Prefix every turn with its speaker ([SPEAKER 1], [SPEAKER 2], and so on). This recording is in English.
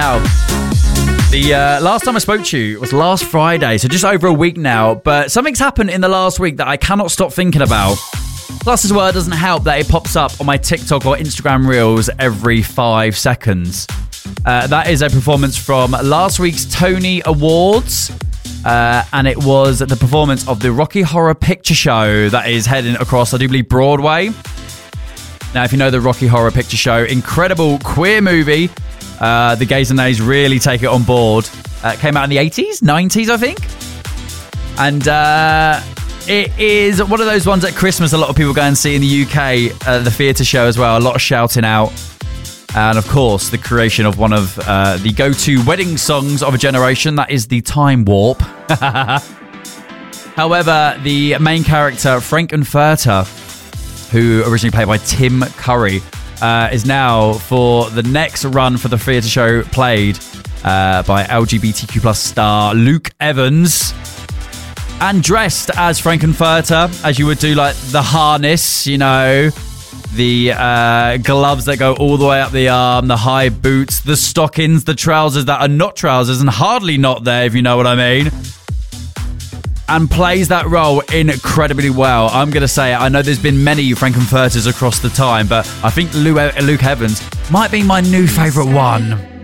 [SPEAKER 1] now. The last time I spoke to you was last Friday, so just over a week now. But something's happened in the last week that I cannot stop thinking about. Plus, as well, it doesn't help that it pops up on my TikTok or Instagram Reels every 5 seconds. That is a performance from last week's Tony Awards. And it was the performance of the Rocky Horror Picture Show that is heading across, I do believe, Broadway. Now, if you know the Rocky Horror Picture Show, incredible queer movie. The gays and nays really take it on board. Came out in the 80s, 90s, I think. And it is one of those ones at Christmas a lot of people go and see in the UK, the theatre show as well. A lot of shouting out. And, of course, the creation of one of the go-to wedding songs of a generation. That is the Time Warp. However, the main character, Frank-N-Furter, who originally played by Tim Curry, is now, for the next run for the theatre show, played by LGBTQ plus star Luke Evans. And dressed as Frank-N-Furter, as you would do, like the harness, you know, the gloves that go all the way up the arm, the high boots, the stockings, the trousers that are not trousers and hardly not there, if you know what I mean. And plays that role incredibly well. I'm going to say, I know there's been many Frank-N-Furters across the time, but I think Luke Evans might be my new favourite one.